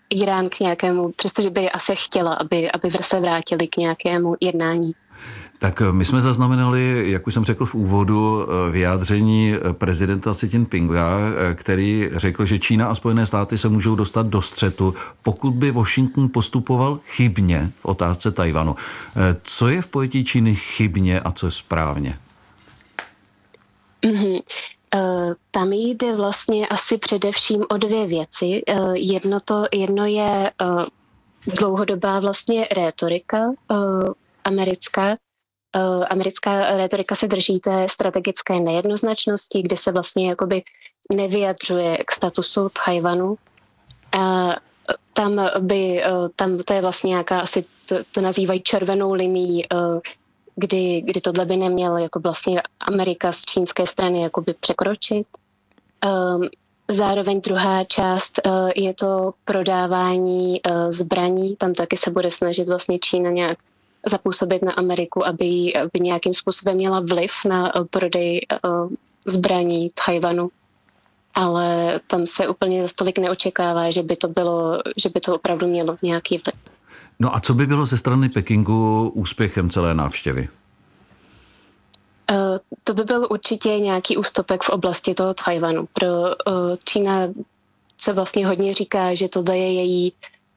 Irán k nějakému, přestože by asi chtěla, aby se vrátili k nějakému jednání. Tak my jsme zaznamenali, jak už jsem řekl v úvodu, vyjádření prezidenta Xi Jinpinga, který řekl, že Čína a Spojené státy se můžou dostat do střetu, pokud by Washington postupoval chybně v otázce Tchaj-wanu. Co je v pojetí Číny chybně a co je správně? Tam jde vlastně asi především o dvě věci. Jedno je dlouhodobá vlastně rétorika americká. Americká rétorika se drží té strategické nejednoznačnosti, kde se vlastně jakoby nevyjadřuje k statusu Tchaj-wanu. Tam to je vlastně nějaká, asi to nazývají červenou linií, kdy tohle by neměl jako vlastně Amerika z čínské strany jakoby překročit. Zároveň druhá část je to prodávání zbraní. Tam taky se bude snažit vlastně Čína nějak zapůsobit na Ameriku, aby nějakým způsobem měla vliv na prodej zbraní Tchaj-wanu. Ale tam se úplně tolik neočekává, že by to opravdu mělo nějaký vliv. No a co by bylo ze strany Pekingu úspěchem celé návštěvy? To by byl určitě nějaký ústupek v oblasti toho Tchaj-wanu. Pro Čína se vlastně hodně říká, že tohle je její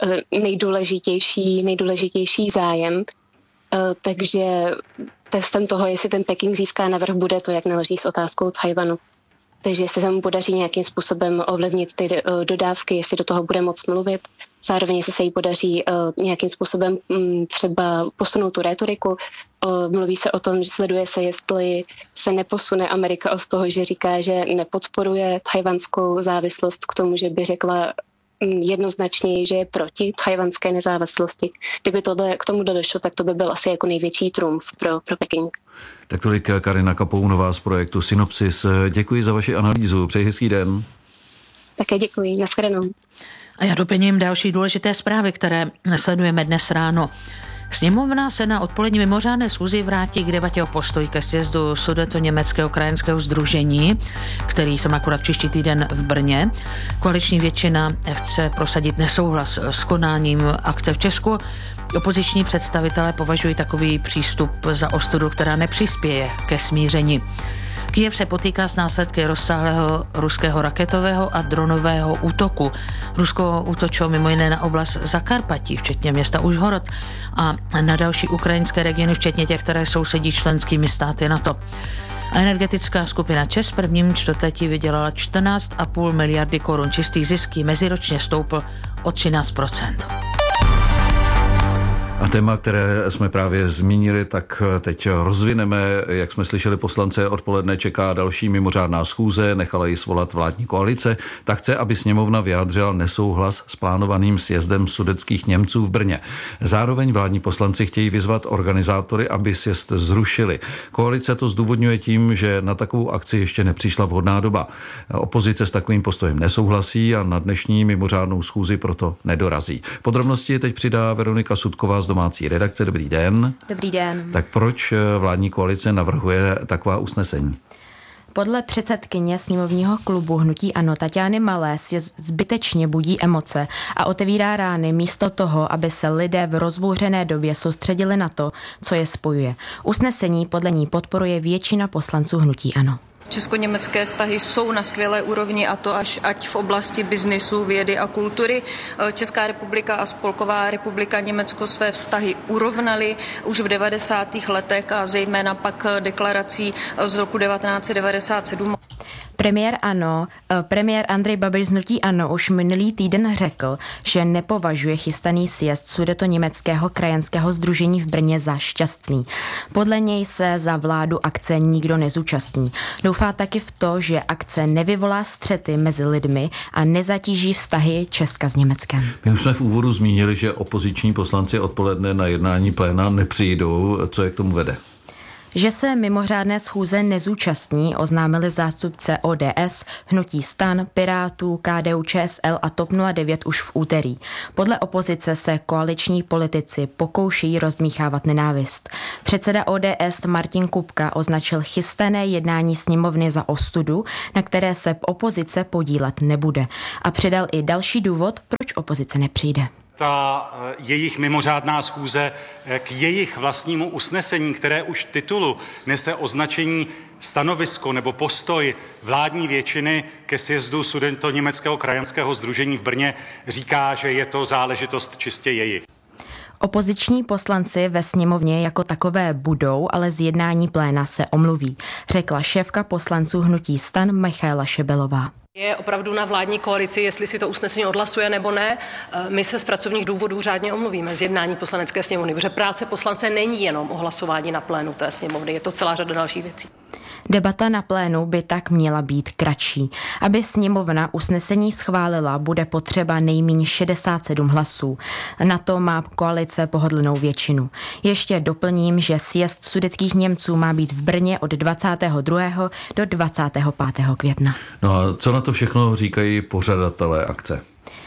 nejdůležitější zájem. Takže testem toho, jestli ten Peking získá navrch, bude to, jak naloží s otázkou Tchaj-wanu. Takže jestli se mu podaří nějakým způsobem ovlivnit ty dodávky, jestli do toho bude moc mluvit, zároveň jestli se jí podaří nějakým způsobem třeba posunout tu rétoriku. Mluví se o tom, že sleduje se, jestli se neposune Amerika od toho, že říká, že nepodporuje tchajwanskou závislost k tomu, že by řekla jednoznačně, že je proti tchajwanské nezávislosti. Kdyby k tomu došlo, tak to by byl asi jako největší trumf pro Peking. Tak tolik Karina Kapounová z projektu Synopsis. Děkuji za vaši analýzu. Přeji hezký den. Také děkuji. Nashledanou. A já doplním další důležité zprávy, které sledujeme dnes ráno. Sněmovna se na odpolední mimořádné schůzi vrátí k debatě o postoji ke sjezdu Sudetoněmeckého krajanského sdružení, který se má akorát příští týden v Brně. Koaliční většina chce prosadit nesouhlas s konáním akce v Česku. Opoziční představitelé považují takový přístup za ostudu, která nepřispěje ke smíření. Kyjev se potýká s následky rozsáhlého ruského raketového a dronového útoku. Rusko útočilo mimo jiné na oblast Zakarpatí, včetně města Užhorod, a na další ukrajinské regiony, včetně těch, které sousedí členskými státy NATO. A energetická skupina ČEZ v prvním čtvrtletí vydělala 14,5 miliardy korun. Čistý zisk meziročně stoupl o 13%. A téma, které jsme právě zmínili, tak teď rozvineme. Jak jsme slyšeli, poslance odpoledne čeká další mimořádná schůze, nechala ji svolat vládní koalice. Ta chce, aby sněmovna vyjádřila nesouhlas s plánovaným sjezdem sudetských Němců v Brně. Zároveň vládní poslanci chtějí vyzvat organizátory, aby sjezd zrušili. Koalice to zdůvodňuje tím, že na takovou akci ještě nepřišla vhodná doba. Opozice s takovým postojem nesouhlasí a na dnešní mimořádnou schůzi proto nedorazí. Podrobnosti teď přidá Veronika Sudková z domácí redakce. Dobrý den. Dobrý den. Tak proč vládní koalice navrhuje taková usnesení? Podle předsedkyně sněmovního klubu Hnutí ANO Taťány Malé si zbytečně budí emoce a otevírá rány místo toho, aby se lidé v rozbouřené době soustředili na to, co je spojuje. Usnesení podle ní podporuje většina poslanců Hnutí ANO. Česko-německé vztahy jsou na skvělé úrovni, a to ať v oblasti biznisu, vědy a kultury. Česká republika a Spolková republika Německo své vztahy urovnaly už v 90. letech a zejména pak deklarací z roku 1997. Premiér Andrej Babiš z Hnutí ANO už minulý týden řekl, že nepovažuje chystaný sjezd Sudetoněmeckého krajanského sdružení v Brně za šťastný. Podle něj se za vládu akce nikdo nezúčastní. Doufá taky v to, že akce nevyvolá střety mezi lidmi a nezatíží vztahy Česka s Německem. My už jsme v úvodu zmínili, že opoziční poslanci odpoledne na jednání pléna nepřijdou. Co je k tomu vede? Že se mimořádné schůze nezúčastní, oznámili zástupce ODS, Hnutí STAN, Pirátů, KDU-ČSL a TOP 09 už v úterý. Podle opozice se koaliční politici pokouší rozdmíchávat nenávist. Předseda ODS Martin Kupka označil chystané jednání sněmovny za ostudu, na které se opozice podílet nebude. A přidal i další důvod, proč opozice nepřijde. Ta jejich mimořádná schůze k jejich vlastnímu usnesení, které už v titulu nese označení stanovisko nebo postoj vládní většiny ke sjezdu Sudetoněmeckého krajanského sdružení v Brně, říká, že je to záležitost čistě jejich. Opoziční poslanci ve sněmovně jako takové budou, ale z jednání pléna se omluví, řekla šéfka poslanců hnutí STAN Michaela Šebelová. Je opravdu na vládní koalici, jestli si to usnesení odhlasuje nebo ne. My se z pracovních důvodů řádně omluvíme z jednání poslanecké sněmovny, protože práce poslance není jenom o hlasování na plénu té sněmovny, je to celá řada dalších věcí. Debata na plénu by tak měla být kratší. Aby sněmovna usnesení schválila, bude potřeba nejméně 67 hlasů. Na to má koalice pohodlnou většinu. Ještě doplním, že sjezd sudetských Němců má být v Brně od 22. do 25. května. No a co na to všechno říkají pořadatelé akce?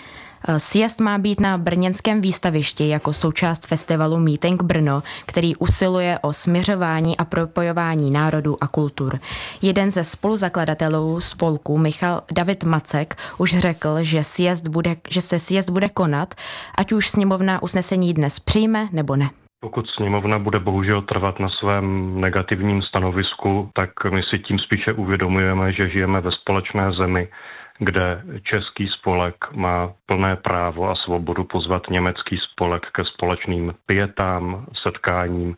Sjezd má být na brněnském výstavišti jako součást festivalu Meeting Brno, který usiluje o směřování a propojování národů a kultur. Jeden ze spoluzakladatelů spolku, David Macek, už řekl, že se sjezd bude konat, ať už sněmovna usnesení dnes přijme nebo ne. Pokud sněmovna bude bohužel trvat na svém negativním stanovisku, tak my si tím spíše uvědomujeme, že žijeme ve společné zemi, kde český spolek má plné právo a svobodu pozvat německý spolek ke společným pietám, setkáním.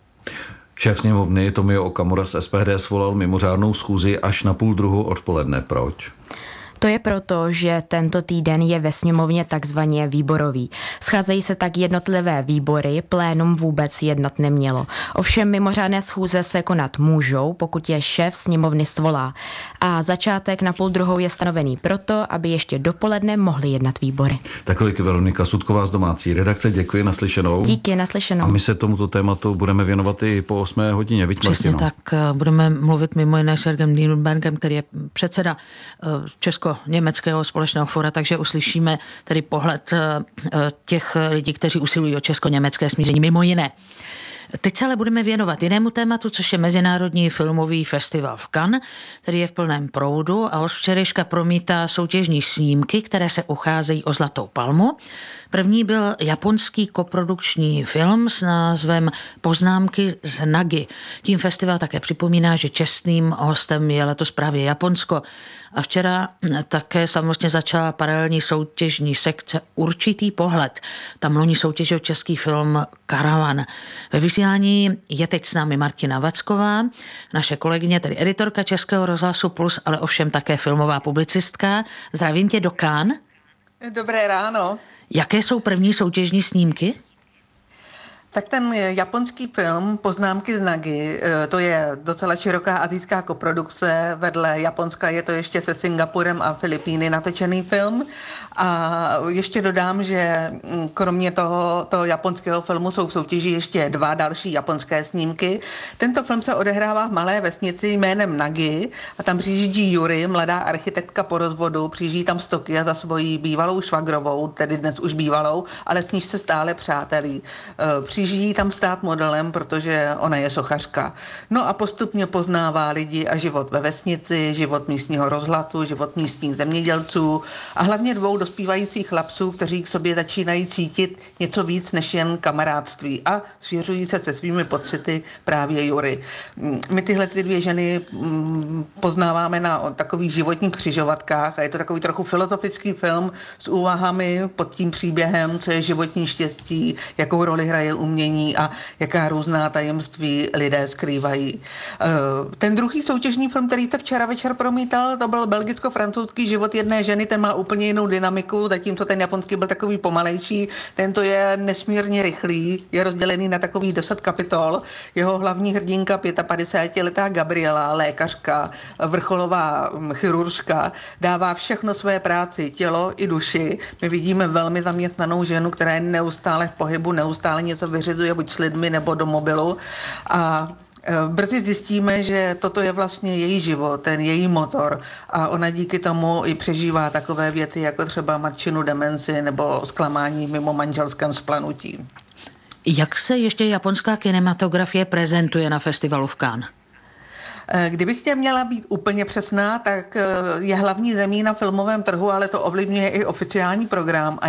Šéf sněmovny Tomio Okamura z SPD svolal mimořádnou schůzi až na 12:30 odpoledne. Proč? To je proto, že tento týden je ve sněmovně takzvaně výborový. Scházejí se tak jednotlivé výbory, plénum vůbec jednat nemělo. Ovšem mimořádné schůze se konat můžou, pokud je šéf sněmovny svolá. A začátek na 12:30 je stanovený proto, aby ještě dopoledne mohly jednat výbory. Takhle Veronika Sudková z domácí redakce, děkuji, naslyšenou. Díky, naslyšenou. A my se tomuto tématu budeme věnovat i po 8 hodině, viď, Přesně Martino? tak, budeme mluvit mimo jiné s Jörgem Nienbergem, který je předseda Česko-německého společného fóra, takže uslyšíme tedy pohled těch lidí, kteří usilují o česko-německé smíření, mimo jiné. Teď se ale budeme věnovat jinému tématu, což je Mezinárodní filmový festival v Cannes, který je v plném proudu a od včerejška promítá soutěžní snímky, které se ucházejí o Zlatou palmu. První byl japonský koprodukční film s názvem Poznámky z Nagi. Tím festival také připomíná, že čestným hostem je letos právě Japonsko. A včera také samozřejmě začala paralelní soutěžní sekce Určitý pohled. Tam loni soutěžil český film Karavan. Ve vysílání je teď s námi Martina Vacková, naše kolegyně, tedy editorka Českého rozhlasu Plus, ale ovšem také filmová publicistka. Zdravím tě do Cannes. Dobré ráno. Jaké jsou první soutěžní snímky? Tak ten japonský film Poznámky z Nagi, to je docela široká asijská koprodukce, vedle Japonska je to ještě se Singapurem a Filipíny natočený film. A ještě dodám, že kromě toho japonského filmu jsou v soutěži ještě 2 další japonské snímky. Tento film se odehrává v malé vesnici jménem Nagi a tam přijíždí Yuri, mladá architektka po rozvodu, přijíždí tam z Tokia za svojí bývalou švagrovou, tedy dnes už bývalou, ale s níž se stále přátelí. Přijíždí tam stát modelem, protože ona je sochařka. No a postupně poznává lidi a život ve vesnici, život místního rozhlasu, život místních zemědělců a hlavně 2 dospívajících chlapců, kteří k sobě začínají cítit něco víc než jen kamarádství a svěřují se se svými pocity právě Yuri. My tyhle 2 ženy poznáváme na takových životních křižovatkách a je to takový trochu filozofický film s úvahami pod tím příběhem, co je životní štěstí, jakou roli hraje umění a jaká různá tajemství lidé skrývají. Ten druhý soutěžní film, který se včera večer promítal, to byl belgicko-francouzský Život jedné ženy, ten má úplně jinou dynamiku, zatímco ten japonský byl takový pomalejší, tento je nesmírně rychlý, je rozdělený na takových 10 kapitol. Jeho hlavní hrdinka 55letá Gabriela, lékařka, vrcholová chiruržka, dává všechno své práci, tělo i duši. My vidíme velmi zaměstnanou ženu, která je neustále v pohybu, neustále něco vyřizuje buď s lidmi nebo do mobilu a brzy zjistíme, že toto je vlastně její život, ten její motor a ona díky tomu i přežívá takové věci, jako třeba matčinu demenci nebo zklamání mimo manželském splanutí. Jak se ještě japonská kinematografie prezentuje na festivalu v Cannes? Kdybych tě měla být úplně přesná, tak je hlavní zemí na filmovém trhu, ale to ovlivňuje i oficiální program a